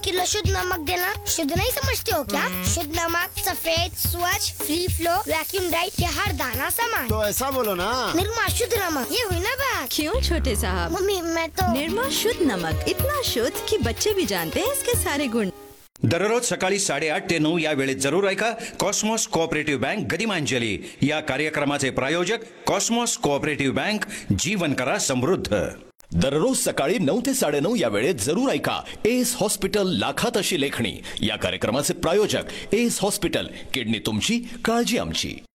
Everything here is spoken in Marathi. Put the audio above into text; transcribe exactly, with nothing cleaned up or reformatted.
किलो शुद्ध नमक देना। शुद्ध नहीं समझते हो क्या? शुद्ध नमक सफेद, स्वच्छ, फ्री फ्लो, वैक्यूम ड्राइड या हर दाना समान। तो ऐसा बोलो ना। निर्मा शुद्ध नमक, ये हुई ना बात। क्यों छोटे साहब? मम्मी मैं तो निर्मा शुद्ध नमक इतना शुद्ध कि बच्चे भी जानते हैं इसके सारे गुण। दररोज सकाळी साडेआठ ते नऊ या वेळेत जरूर ऐका कॉस्मॉस कोऑपरेटिव्ह बँक गदिमांजली या कार्यक्रमाचे प्रायोजक कॉस्मॉस कोऑपरेटिव्ह बँक, जीवन करा समृद्ध। दररोज सकाळी नऊ ते साडेनऊ या वेळेत जरूर ऐका एस हॉस्पिटल लाखात अशी लेखणी या कार्यक्रमाचे प्रायोजक एस हॉस्पिटल, किडनी तुमची, काळजी आमची।